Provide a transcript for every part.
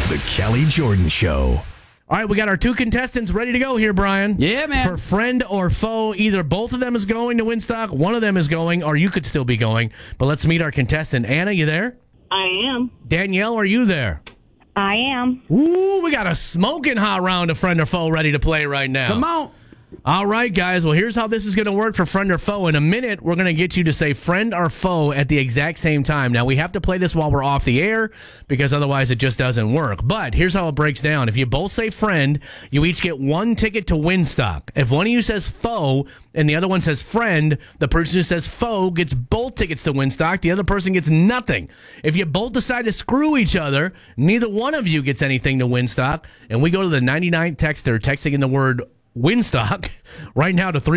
The Kelly Jordan Show. All right, we got our two contestants ready to go here, Brian. Yeah, man. For friend or foe, either both of them is going to Winstock, one of them is going, or you could still be going. But let's meet our contestant. Anna, you there? I am. Danielle, are you there? I am. Ooh, we got a smoking hot round of friend or foe ready to play right now. Come on. All right, guys. Well, here's how this is going to work for friend or foe. In a minute, we're going to get you to say friend or foe at the exact same time. Now, we have to play this while we're off the air because otherwise it just doesn't work. But here's how it breaks down. If you both say friend, you each get one ticket to Winstock. If one of you says foe and the other one says friend, the person who says foe gets both tickets to Winstock. The other person gets nothing. If you both decide to screw each other, neither one of you gets anything to Winstock. And we go to the 99 texter texting in the word Winstock right now to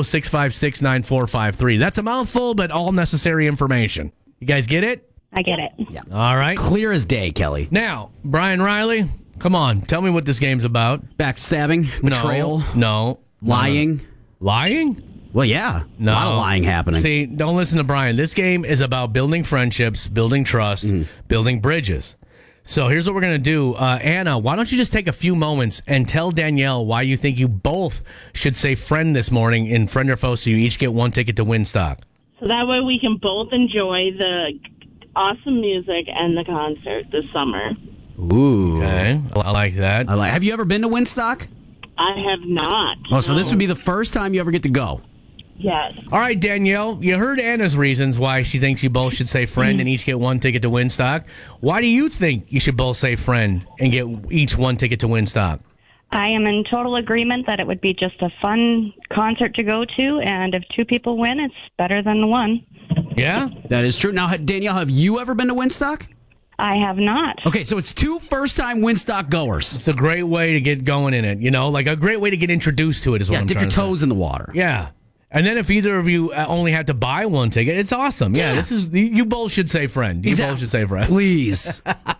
320-656-9453. That's a mouthful, but all necessary information. You guys get it? I get it. Yeah. All right. Clear as day, Kelly. Now, Brian Riley, come on. Tell me what this game's about. Backstabbing, betrayal, No. lying. Lying? Well, yeah. No. A lot of lying happening. See, don't listen to Brian. This game is about building friendships, building trust, building bridges. So here's what we're going to do. Anna, why don't you just take a few moments and tell Danielle why you think you both should say friend this morning in friend or foe so you each get one ticket to Winstock. So that way we can both enjoy the awesome music and the concert this summer. Ooh. Okay, I like that. Have you ever been to Winstock? I have not. Oh, so this would be the first time you ever get to go. Yes. All right, Danielle, you heard Anna's reasons why she thinks you both should say friend and each get one ticket to Winstock. Why do you think you should both say friend and get each one ticket to Winstock? I am in total agreement that it would be just a fun concert to go to, and if two people win, it's better than one. Yeah? That is true. Now, Danielle, have you ever been to Winstock? I have not. Okay, so it's two first-time Winstock goers. It's a great way to get going in it, like a great way to get introduced to it is what I'm dip trying your to say. toes in the water. Yeah. And then if either of you only have to buy one ticket, it's awesome. Yeah, this is you both should say friend. You both should say friend. Please.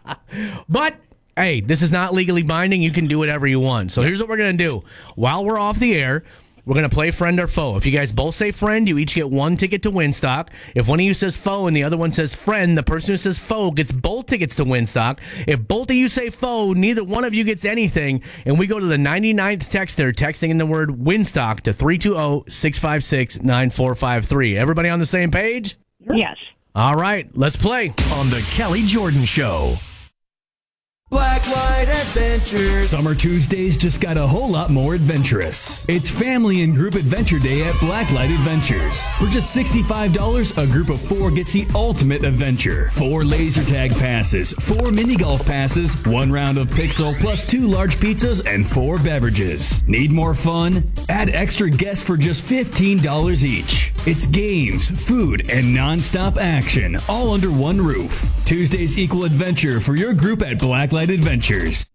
But hey, this is not legally binding. You can do whatever you want. So here's what we're going to do. While we're off the air, we're going to play friend or foe. If you guys both say friend, you each get one ticket to Winstock. If one of you says foe and the other one says friend, the person who says foe gets both tickets to Winstock. If both of you say foe, neither one of you gets anything. And we go to the 99th texter texting in the word Winstock to 320-656-9453. Everybody on the same page? Yes. All right, let's play. On The Kelly Jordan Show. Blacklight Adventures. Summer Tuesdays just got a whole lot more adventurous. It's Family and Group Adventure Day at Blacklight Adventures. For just $65, a group of 4 gets the ultimate adventure. 4 laser tag passes, 4 mini golf passes, 1 round of Pixel, plus 2 large pizzas and 4 beverages. Need more fun? Add extra guests for just $15 each. It's games, food, and non-stop action, all under one roof. Tuesdays equal adventure for your group at Blacklight Adventures.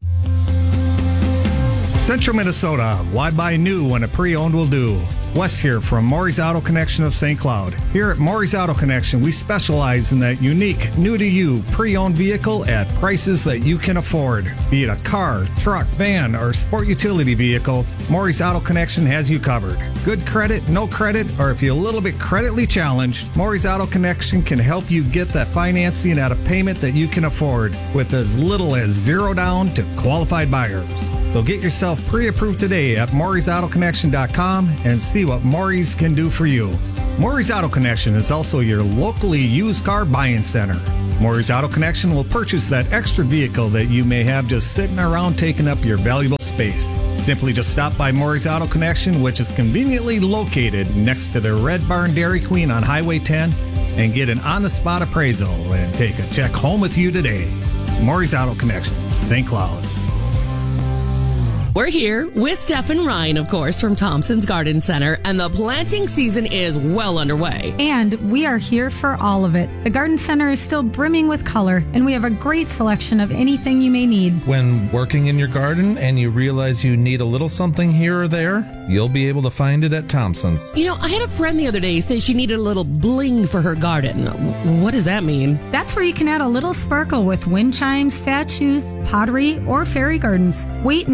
Central Minnesota, why buy new when a pre-owned will do? Wes here from Maury's Auto Connection of St. Cloud. Here at Maury's Auto Connection, we specialize in that unique, new-to-you, pre-owned vehicle at prices that you can afford. Be it a car, truck, van, or sport utility vehicle, Maury's Auto Connection has you covered. Good credit, no credit, or if you're a little bit creditly challenged, Maury's Auto Connection can help you get that financing at a payment that you can afford with as little as $0 down to qualified buyers. So get yourself pre-approved today at Maury'sAutoConnection.com and see what Maury's can do for you. Maury's Auto Connection is also your locally used car buying center. Maury's Auto Connection will purchase that extra vehicle that you may have just sitting around taking up your valuable space. Simply just stop by Maury's Auto Connection, which is conveniently located next to the Red Barn Dairy Queen on Highway 10, and get an on-the-spot appraisal and take a check home with you today. Maury's Auto Connection, St. Cloud. We're here with Steph and Ryan, of course, from Thompson's Garden Center, and the planting season is well underway. And we are here for all of it. The Garden Center is still brimming with color, and we have a great selection of anything you may need. When working in your garden and you realize you need a little something here or there, you'll be able to find it at Thompson's. You know, I had a friend the other day say she needed a little bling for her garden. What does that mean? That's where you can add a little sparkle with wind chimes, statues, pottery, or fairy gardens. Wait until you see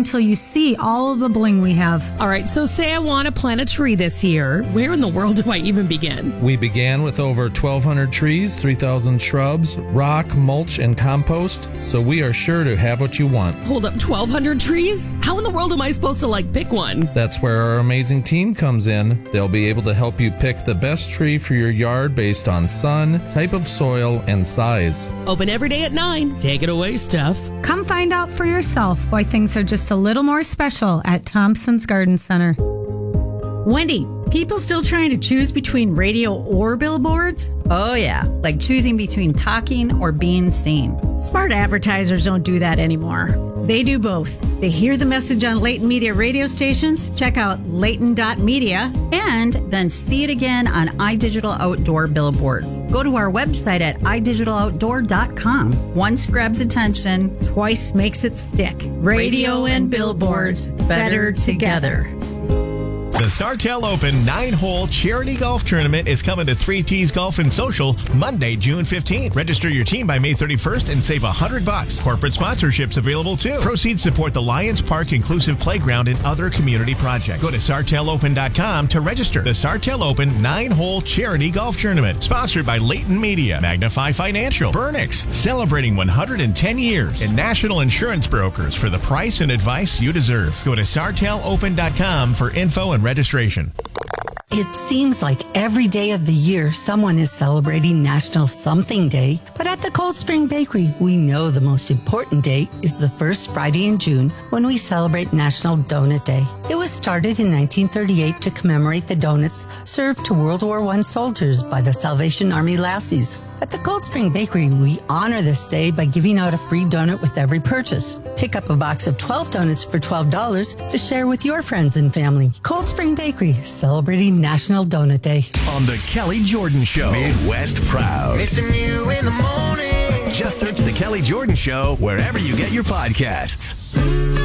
see all of the bling we have. All right, so say I want to plant a tree this year. Where in the world do I even begin? We began with over 1,200 trees, 3,000 shrubs, rock, mulch, and compost, so we are sure to have what you want. Hold up, 1,200 trees? How in the world am I supposed to, pick one? That's where our amazing team comes in. They'll be able to help you pick the best tree for your yard based on sun, type of soil, and size. Open every day at 9. Take it away, Steph. Come find out for yourself why things are just a little more special at Thompson's Garden Center. Wendy, people still trying to choose between radio or billboards? Oh, yeah, like choosing between talking or being seen. Smart advertisers don't do that anymore. They do both. They hear the message on Layton Media radio stations, check out layton.media, and then see it again on iDigital Outdoor billboards. Go to our website at idigitaloutdoor.com. Once grabs attention, twice makes it stick. Radio and billboards, better together. The Sartell Open 9-hole charity golf tournament is coming to 3T's Golf and Social Monday, June 15th. Register your team by May 31st and save $100. Corporate sponsorships available too. Proceeds support the Lions Park Inclusive Playground and other community projects. Go to sartellopen.com to register. The Sartell Open 9-hole charity golf tournament, sponsored by Layton Media, Magnify Financial, Burnix, celebrating 110 years, and National Insurance Brokers for the price and advice you deserve. Go to sartellopen.com for info and registration. It seems like every day of the year someone is celebrating National Something Day, but at the Cold Spring Bakery, we know the most important day is the first Friday in June when we celebrate National Donut Day. It was started in 1938 to commemorate the donuts served to World War I soldiers by the Salvation Army Lassies. At the Cold Spring Bakery, we honor this day by giving out a free donut with every purchase. Pick up a box of 12 donuts for $12 to share with your friends and family. Cold Spring Bakery, celebrating National Donut Day. On the Kelly Jordan Show. Midwest proud. Missing you in the morning. Just search the Kelly Jordan Show wherever you get your podcasts.